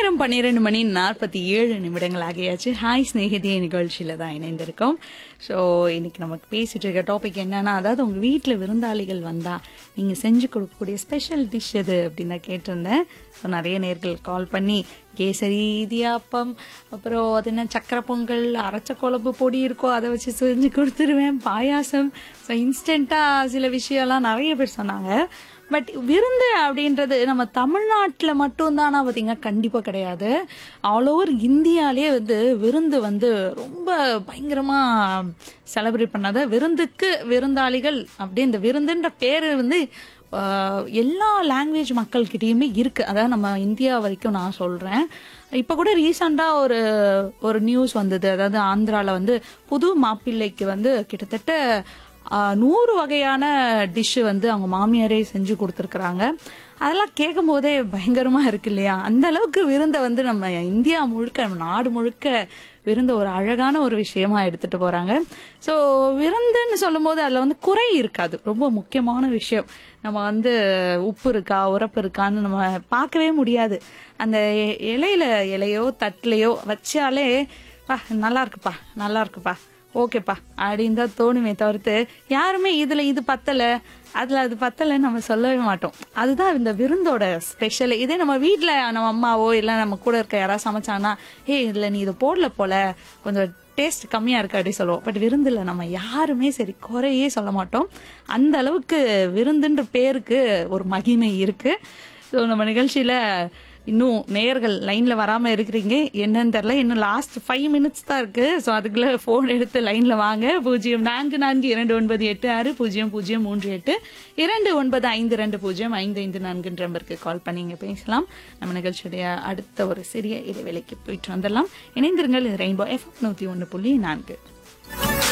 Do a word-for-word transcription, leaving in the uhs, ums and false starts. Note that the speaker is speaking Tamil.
நேரம் பன்னிரண்டு மணி நாற்பத்தி ஏழு நிமிடங்கள் ஆகியாச்சு. ஹாய் ஸ்நேகிதிய நிகழ்ச்சியில தான் இணைந்திருக்கோம். ஸோ இன்னைக்கு நமக்கு பேசிட்டு இருக்க டாபிக் என்னன்னா, அதாவது உங்க வீட்டில் விருந்தாளிகள் வந்தா நீங்க செஞ்சு கொடுக்கக்கூடிய ஸ்பெஷல் டிஷ் எது அப்படின்னு தான் கேட்டிருந்தேன். ஸோ நிறைய நேர்கள் கால் பண்ணி கேசரி, இடியாப்பம், அப்புறம் அது என்ன சக்கரை பொங்கல், அரைச்ச குழம்பு பொடி இருக்கோ அதை வச்சு செஞ்சு கொடுத்துருவேன், பாயாசம், ஸோ இன்ஸ்டண்ட்டாக சில விஷயம்லாம் நிறைய பேர் சொன்னாங்க. பட் விருந்து அப்படின்றது நம்ம தமிழ்நாட்டில் மட்டும்தானா பார்த்தீங்கன்னா கண்டிப்பாக கிடையாது. ஆல் ஓவர் இந்தியாலே வந்து விருந்து வந்து ரொம்ப பயங்கரமாக செலிப்ரேட் பண்ணாத விருந்துக்கு விருந்தாளிகள் அப்படி இந்த விருந்துன்ற பேர் வந்து எல்லா லாங்குவேஜ் மக்கள்கிட்டயுமே இருக்கு. அதாவது நம்ம இந்தியா வரைக்கும் நான் சொல்றேன். இப்ப கூட ரீசெண்டா ஒரு ஒரு நியூஸ் வந்தது. அதாவது ஆந்திரால வந்து புது மாப்பிள்ளைக்கு வந்து கிட்டத்தட்ட நூறு வகையான டிஷ் வந்து அவங்க மாமியாரே செஞ்சு கொடுத்துருக்குறாங்க. அதெல்லாம் கேட்கும் போதே பயங்கரமா இருக்கு இல்லையா? அந்த அளவுக்கு விருந்தை வந்து நம்ம இந்தியா முழுக்க, நம்ம நாடு முழுக்க விருந்த ஒரு அழகான ஒரு விஷயமா எடுத்துட்டு போறாங்க. ஸோ விருந்துன்னு சொல்லும் போது அதுல வந்து குறை இருக்காது. ரொம்ப முக்கியமான விஷயம். நம்ம வந்து உப்பு இருக்கா உரப்பு இருக்கான்னு நம்ம பார்க்கவே முடியாது. அந்த இலையில இலையோ தட்டுலையோ வச்சாலே பா நல்லா இருக்குப்பா நல்லா இருக்குப்பா ஓகேப்பா அப்படின்னு தான் தோணுமே தவிர்த்து யாருமே இதுல இது பத்தல அதுல அது பத்தல நம்ம சொல்லவே மாட்டோம். அதுதான் இந்த விருந்தோட ஸ்பெஷல். இதே நம்ம வீட்டுல நம்ம அம்மாவோ இல்ல நம்ம கூட இருக்க யாராவது சமைச்சாங்கன்னா, ஏ இதுல நீ இதை போடல போல, கொஞ்சம் டேஸ்ட் கம்மியா இருக்கு அப்படி சொல்லுவோம். பட் விருந்துல நம்ம யாருமே சரி குறையே சொல்ல மாட்டோம். அந்த அளவுக்கு விருந்துன்ற பேருக்கு ஒரு மகிமை இருக்கு. ஸோ நம்ம நிகழ்ச்சியில இன்னும் நேயர்கள் லைன்ல வராம இருக்கிறீங்க, என்னன்னு தெரியல. இன்னும் லாஸ்ட் ஃபைவ் மினிட்ஸ் தான் இருக்கு. ஸோ அதுக்குள்ள போன் எடுத்து லைன்ல வாங்க. பூஜ்ஜியம் நான்கு நான்கு இரண்டு ஒன்பது எட்டு ஆறு பூஜ்ஜியம் பூஜ்ஜியம் மூன்று எட்டு இரண்டு ஒன்பது ஐந்து ரெண்டு பூஜ்ஜியம் ஐந்து ஐந்து நான்குன்ற நம்பருக்கு கால் பண்ணீங்க பேசலாம். நம்ம நிகழ்ச்சியுடைய அடுத்த ஒரு சிறிய இடைவேளைக்கு போயிட்டு வந்துடலாம். இணைந்திருங்கள். ரெயின்போ எஃப்எம் நூத்தி ஒன்று புள்ளி நான்கு.